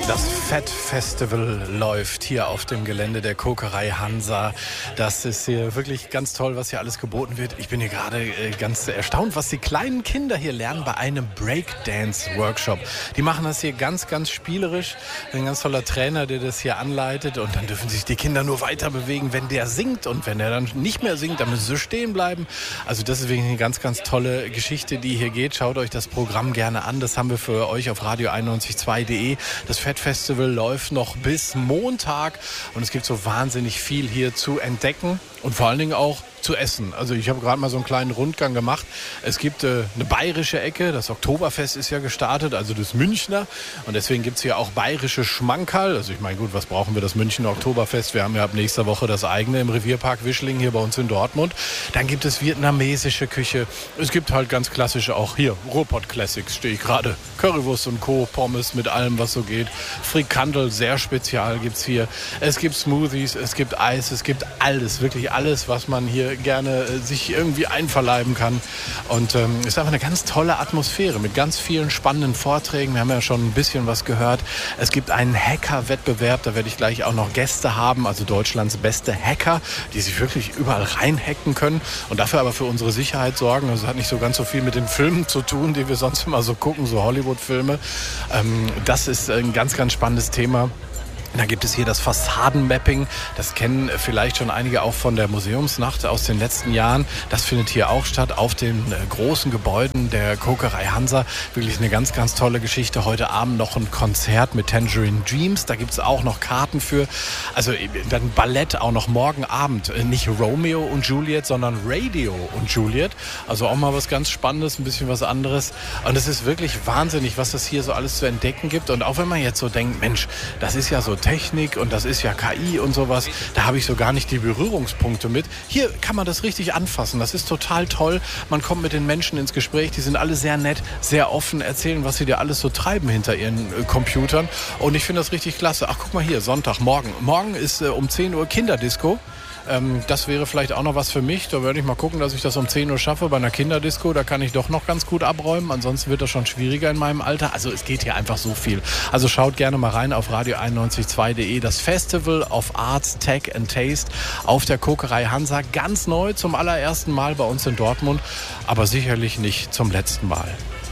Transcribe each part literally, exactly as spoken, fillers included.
Das Fett Festival läuft hier auf dem Gelände der Kokerei Hansa. Das ist hier wirklich ganz toll, was hier alles geboten wird. Ich bin hier gerade äh, ganz erstaunt, was die kleinen Kinder hier lernen bei einem Breakdance-Workshop. Die machen das hier ganz, ganz spielerisch. Ein ganz toller Trainer, der das hier anleitet. Und dann dürfen sich die Kinder nur weiter bewegen, wenn der singt. Und wenn er dann nicht mehr singt, dann müssen sie stehen bleiben. Also das ist wirklich eine ganz, ganz tolle Geschichte, die hier geht. Schaut euch das Programm gerne an. Das haben wir für euch auf radio einundneunzig Komma zwei punkt de. Das Fett Festival läuft noch bis Montag und es gibt so wahnsinnig viel hier zu entdecken und vor allen Dingen auch zu essen. Also ich habe gerade mal so einen kleinen Rundgang gemacht. Es gibt äh, eine bayerische Ecke, das Oktoberfest ist ja gestartet, also das Münchner, und deswegen gibt es hier auch bayerische Schmankerl. Also ich meine, gut, was brauchen wir das Münchner Oktoberfest? Wir haben ja ab nächster Woche das eigene im Revierpark Wischling hier bei uns in Dortmund. Dann gibt es vietnamesische Küche. Es gibt halt ganz klassische auch hier, Ruhrpott Classics stehe ich gerade. Currywurst und Co., Pommes mit allem, was so geht. Frikandel, sehr spezial gibt's hier. Es gibt Smoothies, es gibt Eis, es gibt alles, wirklich alles, was man hier gerne äh, sich irgendwie einverleiben kann. Und es ähm, ist einfach eine ganz tolle Atmosphäre mit ganz vielen spannenden Vorträgen. Wir haben ja schon ein bisschen was gehört. Es gibt einen Hacker-Wettbewerb, da werde ich gleich auch noch Gäste haben, also Deutschlands beste Hacker, die sich wirklich überall reinhacken können und dafür aber für unsere Sicherheit sorgen. Also es hat nicht so ganz so viel mit den Filmen zu tun, die wir sonst immer so gucken, so Hollywood-Filme. Ähm, das ist ein ganz, ganz spannendes Thema. Da gibt es hier das Fassadenmapping. Das kennen vielleicht schon einige auch von der Museumsnacht aus den letzten Jahren. Das findet hier auch statt auf den äh, großen Gebäuden der Kokerei Hansa. Wirklich eine ganz, ganz tolle Geschichte. Heute Abend noch ein Konzert mit Tangerine Dreams. Da gibt es auch noch Karten für. Also dann Ballett auch noch morgen Abend. Nicht Romeo und Juliet, sondern Radio und Juliet. Also auch mal was ganz Spannendes, ein bisschen was anderes. Und es ist wirklich wahnsinnig, was es hier so alles zu entdecken gibt. Und auch wenn man jetzt so denkt, Mensch, das ist ja so Technik und das ist ja K I und sowas, da habe ich so gar nicht die Berührungspunkte mit. Hier kann man das richtig anfassen, das ist total toll. Man kommt mit den Menschen ins Gespräch, die sind alle sehr nett, sehr offen, erzählen, was sie dir alles so treiben hinter ihren äh, Computern, und ich finde das richtig klasse. Ach, guck mal hier, Sonntag, morgen. Morgen ist äh, um zehn Uhr Kinderdisco. Ähm, das wäre vielleicht auch noch was für mich. Da werde ich mal gucken, dass ich das um zehn Uhr schaffe. Bei einer Kinderdisco, da kann ich doch noch ganz gut abräumen. Ansonsten wird das schon schwieriger in meinem Alter. Also es geht hier einfach so viel. Also schaut gerne mal rein auf radio einundneunzig Komma zwei punkt de. Das Festival of Arts, Tech and Taste auf der Kokerei Hansa. Ganz neu, zum allerersten Mal bei uns in Dortmund. Aber sicherlich nicht zum letzten Mal.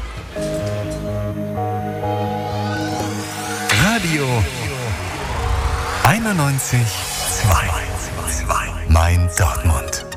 Radio einundneunzig Komma zwei. Mein Dortmund.